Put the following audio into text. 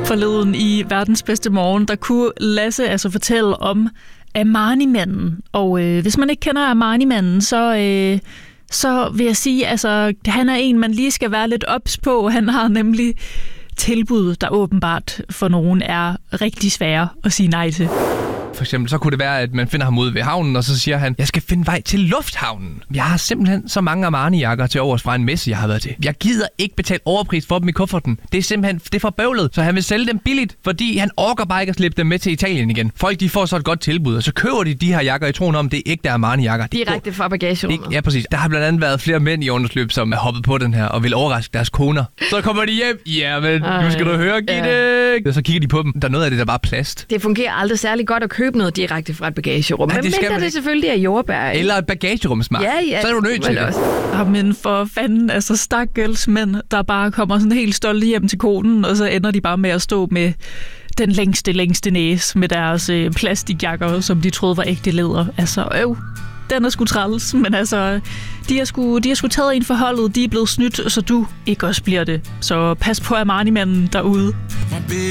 Forleden i Verdens Bedste Morgen, der kunne Lasse altså fortælle om Armani-manden. Og hvis man ikke kender Armani-manden, så vil jeg sige, altså han er en, man lige skal være lidt ops på. Han har nemlig tilbud, der åbenbart for nogen er rigtig svære at sige nej til. For eksempel, så kunne det være, at man finder ham ude ved havnen, og så siger han, jeg skal finde vej til lufthavnen. Jeg har simpelthen så mange Armani-jakker til overs fra en messe, jeg har været til. Jeg gider ikke betale overpris for dem i kufferten. Det er simpelthen det er for bøvlet, så han vil sælge dem billigt, fordi han orker bare ikke at slippe dem med til Italien igen. Folk, de får så et godt tilbud, og så køber de her jakker i troen om, det er ægte Armani-jakker. Direkte fra bagagerummet. Ja, præcis. Der har blandt andet været flere mænd i undersløb, som er hoppet på den her og vil overraske deres koner. Så kommer de hjem. Ja, men nu skal du høre, Gitte. Så kigger de på dem. Der er noget af det, der bare er plast. Det fungerer aldrig særlig godt at købe noget direkte fra et bagagerum. Men det selvfølgelig er jordbær. Eller et bagagerumsmart. Ja. Så er du nødt til det. Men for fanden, altså stakkels mænd, der bare kommer sådan helt stolte hjem til konen, og så ender de bare med at stå med den længste næse med deres plastikjakker, som de troede var ægte læder. Altså, den er sgu træls, men altså, de har sgu taget en for holdet, de er blevet snydt, så du ikke også bliver det. Så pas på Armani-manden derude.